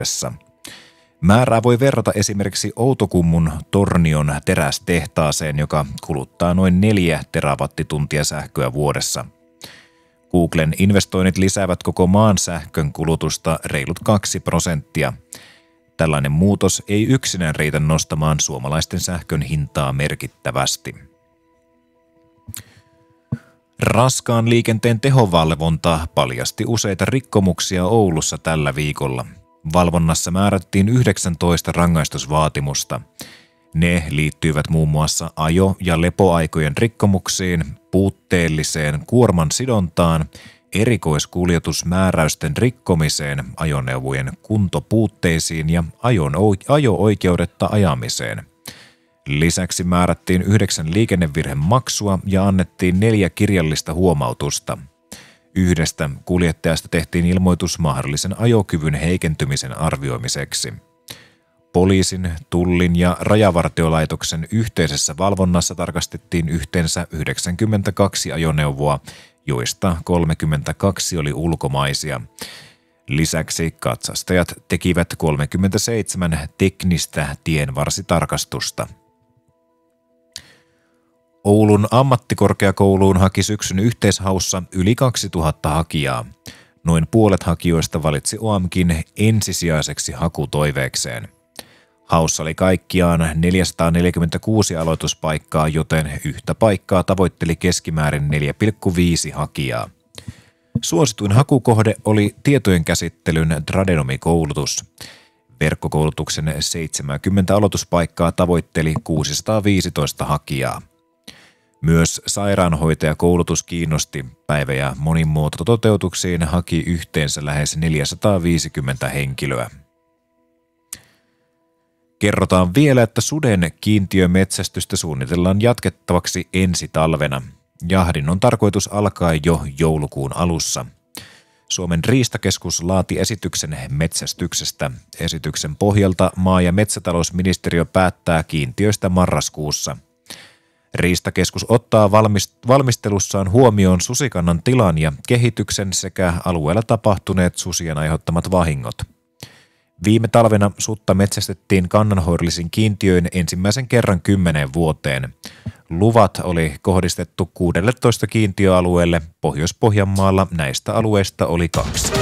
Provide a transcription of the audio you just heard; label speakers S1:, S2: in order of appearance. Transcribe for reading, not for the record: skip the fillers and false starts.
S1: Määrää voi verrata esimerkiksi Outokummun Tornion terästehtaaseen, joka kuluttaa noin 4 terawattituntia sähköä vuodessa. Googlen investoinnit lisäävät koko maan sähkön kulutusta reilut 2%. Tällainen muutos ei yksinään riitä nostamaan suomalaisten sähkön hintaa merkittävästi. Raskaan liikenteen tehovalvonta paljasti useita rikkomuksia Oulussa tällä viikolla. Valvonnassa määrättiin 19 rangaistusvaatimusta. Ne liittyivät muun muassa ajo- ja lepoaikojen rikkomuksiin, puutteelliseen kuorman sidontaan, erikoiskuljetusmääräysten rikkomiseen, ajoneuvojen kuntopuutteisiin ja ajo-oikeudetta ajamiseen. Lisäksi määrättiin 9 liikennevirhemaksua ja annettiin 4 kirjallista huomautusta. 1 kuljettajasta tehtiin ilmoitus mahdollisen ajokyvyn heikentymisen arvioimiseksi. Poliisin, Tullin ja Rajavartiolaitoksen yhteisessä valvonnassa tarkastettiin yhteensä 92 ajoneuvoa, joista 32 oli ulkomaisia. Lisäksi katsastajat tekivät 37 teknistä tienvarsitarkastusta. Oulun ammattikorkeakouluun haki syksyn yhteishaussa yli 2000 hakijaa. Noin puolet hakijoista valitsi OAMKin ensisijaiseksi hakutoiveekseen. Haussa oli kaikkiaan 446 aloituspaikkaa, joten yhtä paikkaa tavoitteli keskimäärin 4,5 hakijaa. Suosituin hakukohde oli tietojen käsittelyn tradenomikoulutus. Verkkokoulutuksen 70 aloituspaikkaa tavoitteli 615 hakijaa. Myös sairaanhoitajakoulutus kiinnosti. Päivä- ja monimuotototeutuksiin haki yhteensä lähes 450 henkilöä. Kerrotaan vielä, että suden kiintiömetsästystä suunnitellaan jatkettavaksi ensi talvena. Jahdin on tarkoitus alkaa jo joulukuun alussa. Suomen riistakeskus laati esityksen metsästyksestä. Esityksen pohjalta maa- ja metsätalousministeriö päättää kiintiöistä marraskuussa. Riistakeskus ottaa valmistelussaan huomioon susikannan tilan ja kehityksen sekä alueella tapahtuneet susien aiheuttamat vahingot. Viime talvena sutta metsästettiin kannanhoidollisin kiintiöin ensimmäisen kerran 10 vuoteen. Luvat oli kohdistettu 16 kiintiöalueelle. Pohjois-Pohjanmaalla näistä alueista oli 2.